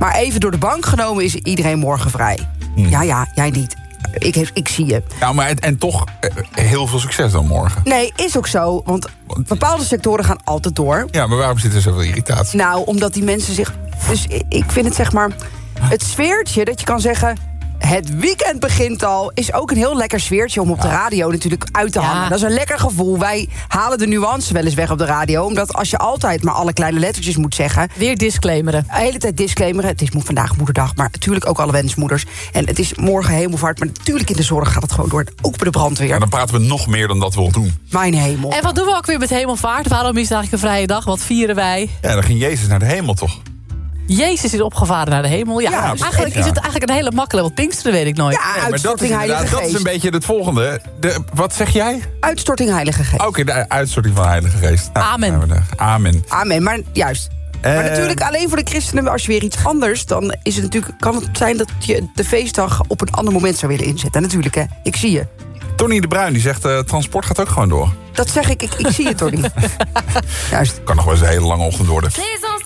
Maar even door de bank genomen is iedereen morgen vrij. Ja, jij niet. Ik zie je. Nou, maar en toch heel veel succes dan morgen. Nee, is ook zo. Want bepaalde sectoren gaan altijd door. Ja, maar waarom zit er zoveel irritatie? Nou, omdat die mensen zich... Dus ik vind het zeg maar... Het sfeertje dat je kan zeggen... Het weekend begint al, is ook een heel lekker sfeertje om op de radio natuurlijk uit te hangen. Dat is een lekker gevoel. Wij halen de nuance wel eens weg op de radio. Omdat als je altijd maar alle kleine lettertjes moet zeggen... Weer disclaimeren. De hele tijd disclaimeren. Het is vandaag moederdag, maar natuurlijk ook alle wensmoeders. En het is morgen hemelvaart, maar natuurlijk in de zorg gaat het gewoon door. Ook bij de brandweer. Ja, dan praten we nog meer dan dat we al doen. Mijn hemel. En wat doen we ook weer met hemelvaart? Waarom is het eigenlijk een vrije dag? Wat vieren wij? Ja, dan ging Jezus naar de hemel, toch? Jezus is opgevaren naar de hemel. Ja, eigenlijk is het eigenlijk een hele makkelijke. Want Pinksteren weet ik nooit. Ja, uitstorting Heilige Geest. Dat is een beetje het volgende. Wat zeg jij? Uitstorting Heilige Geest. Oké, de uitstorting van de Heilige Geest. Nou, Amen. Amen, maar juist. Maar natuurlijk alleen voor de christenen, als je weer iets anders... dan is het natuurlijk, kan het zijn dat je de feestdag op een ander moment zou willen inzetten. Natuurlijk, hè. Ik zie je. Tony de Bruin die zegt, transport gaat ook gewoon door. Dat zeg ik zie je, Tony. Juist. Kan nog wel eens een hele lange ochtend worden.